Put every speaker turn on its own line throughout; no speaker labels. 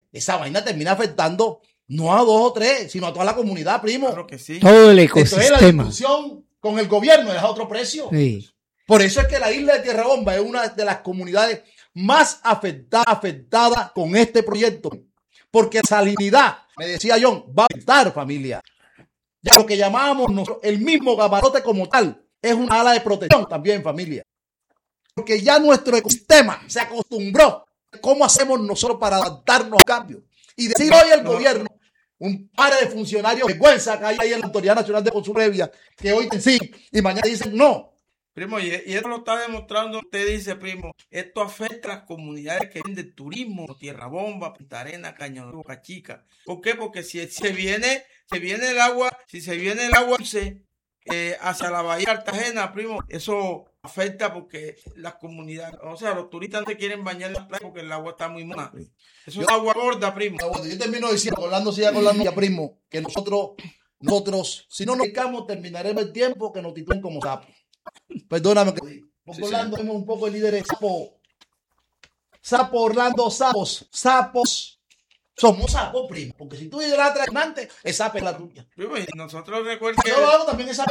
esa vaina termina afectando no a 2 o 3, sino a toda la comunidad, primo.
Claro que sí.
Todo el
Entonces la
ecosistema.
discusión con el gobierno es a otro precio.
Sí.
Por eso es que la isla de Tierra Bomba es una de las comunidades más afectada con este proyecto. Porque la salinidad, me decía John, va a afectar, familia. Ya lo que llamábamos nosotros, el mismo camarote como tal, es una ala de protección también, familia. Porque ya nuestro ecosistema se acostumbró. ¿Cómo hacemos nosotros para adaptarnos a cambios? Y decir hoy al gobierno, un par de funcionarios de vergüenza que hay ahí en la Autoridad Nacional de Consumo Previa, que hoy dicen sí y mañana dicen no.
Primo, y esto lo está demostrando, usted dice, primo, esto afecta a las comunidades que viven del turismo, Tierra Bomba, Punta Arenas, Cañón, Boca Chica. ¿Por qué? Porque si se viene el agua hacia la bahía de Cartagena, primo, eso afecta porque las comunidades, o sea, los turistas no se quieren bañar en la playa porque el agua está muy mala. Eso es agua gorda, primo.
Yo termino diciendo, Orlando sigue con la novia, primo, que nosotros, si no nos dedicamos, terminaremos el tiempo que nos tituen como sapos. Perdóname, porque Orlando tenemos un poco de líderes sapo Orlando, sapos. Somos sapos, primo, porque si tú idolatras antes, esa sapo es la tuya.
Primo, y nosotros recuerden que...
Yo lo hago también esa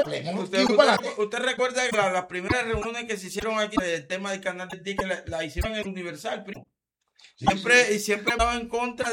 Usted recuerda que las primeras reuniones que se hicieron aquí, el tema del canal de ticket, la hicieron en el Universal, primo. Siempre estaba en contra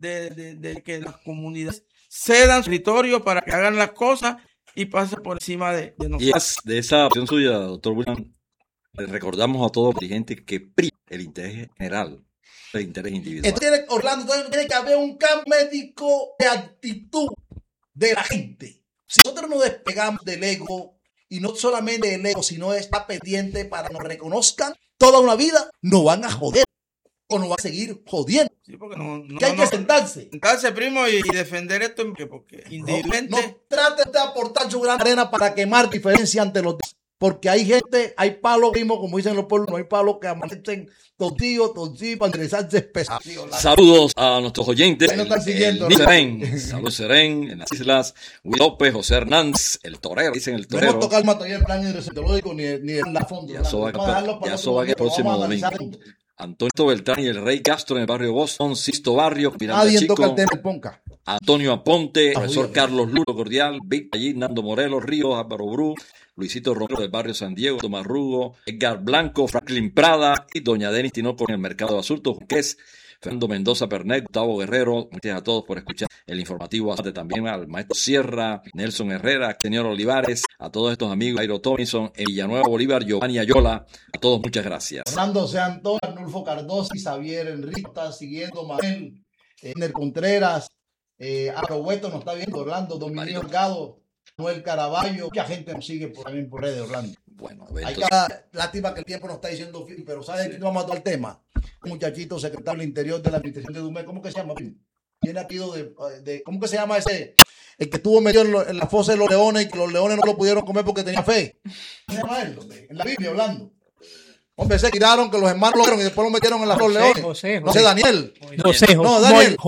de que las comunidades cedan su territorio para que hagan las cosas y pasen por encima de nosotros.
Y de esa opción suya, doctor William, le recordamos a todos los dirigentes que prima el interés general, el interés individual.
Orlando, tiene que haber un cambio médico de actitud de la gente. Si nosotros nos despegamos del ego, y no solamente del ego, sino de estar pendiente para que nos reconozcan toda una vida, nos van a joder. O nos va a seguir jodiendo.
Sí, porque
que hay que sentarse.
Sentarse, primo, y defender esto porque
no traten de aportar su gran arena para quemar diferencia ante los demás. Porque hay gente, hay palos, primo, como dicen los pueblos, no hay palos que amanecen tortillos, para enderezarse pesados.
Saludos a nuestros oyentes.
Ahí nos están siguiendo.
Saludos Serén, en las islas, Will López, José Hernández, el torero, dicen el torero.
No hemos tocado todavía el plan hidrometeorológico ni en la fondo.
Ya eso va que el próximo domingo. Antonio Beltrán y el Rey Castro en el barrio Boston, Sisto Barrio, Miranda
Nadie
Chico,
toca el tema del Ponca.
Antonio Aponte, profesor Carlos Luro Cordial, Víctor allí, Nando Morelos, Ríos, Álvaro Bru, Luisito Romero del barrio San Diego, Tomás Rugo, Edgar Blanco, Franklin Prada y doña Denis Tinoco en el mercado de Basurto, que es Fernando Mendoza Pernet, Gustavo Guerrero. Gracias a todos por escuchar el informativo, también al maestro Sierra, Nelson Herrera, señor Olivares, a todos estos amigos, Jairo Tomlinson, en Villanueva Bolívar, Giovanni Ayola, a todos muchas gracias.
Fernando C. Antonio, Arnulfo Cardoso, Xavier Enrique, está siguiendo, Manuel, Ener Contreras, Roberto nos está viendo, Orlando, Dominio Delgado, Manuel Caraballo, mucha gente nos sigue también por redes, Orlando.
Bueno,
lástima que el tiempo no está diciendo fin, pero ¿sabes qué vamos a dar el tema? Un muchachito secretario del Interior de la Administración de Dumé, ¿cómo que se llama? Viene aquí de ¿cómo que se llama ese? El que estuvo metido en la fosa de los leones y que los leones no lo pudieron comer porque tenía fe. ¿Cómo se llama él? En la Biblia hablando. Hombre, se tiraron que los hermanos lo vieron y después lo metieron en la flor leones. No sé, Daniel.
Daniel.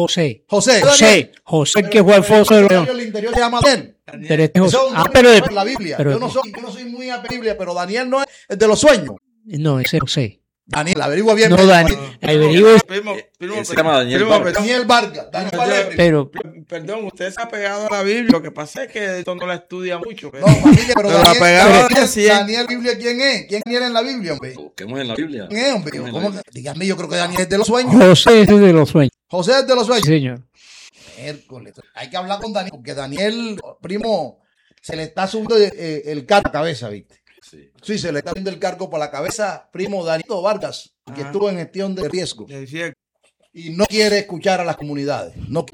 José, que fue al foso de los leones.
El interior se llama Daniel.
Pero
la Biblia. Yo no soy muy a Biblia, pero Daniel no es el de los sueños.
No, ese es José.
Daniel, averigua bien.
No, Daniel.
Se llama Daniel Vargas.
Daniel Vargas.
Pero,
perdón, usted se ha pegado a la Biblia. Lo que pasa es que esto no la estudia mucho.
No, familia, pero Daniel, Biblia, ¿quién es? ¿Quién era en la Biblia, hombre?
Busquemos en la Biblia.
¿Quién es, hombre? Dígame, yo creo que Daniel es de los sueños.
José es de los sueños.
José es de los sueños.
Sí, señor.
Miércoles. Hay que hablar con Daniel, porque Daniel, primo, se le está subiendo el cargo a la cabeza, ¿viste? Sí, se le está subiendo el cargo para la cabeza, primo Danilo Vargas, que estuvo en gestión de riesgo. Y no quiere escuchar a las comunidades.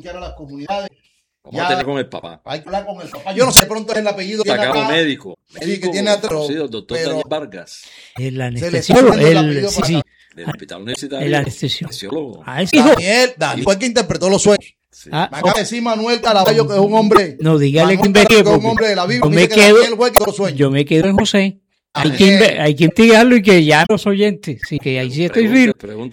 Vamos a tener con el papá.
Hay que hablar con el papá. Yo no sé, pronto es el apellido.
Sacado médico.
Que tiene atrás.
Sí, doctor Daniel Vargas.
El anestesiólogo.
Del hospital universitario.
El anestesiólogo.
Daniel fue el que interpretó los sueños. Sí. Me acaba de decir Manuel Caraballo, que es un hombre.
No, dígale que investigue.
Un hombre de la Biblia.
Yo me quedo en José. Hay que investigarlo y que ya los oyentes. Sí, que ahí sí estoy firme.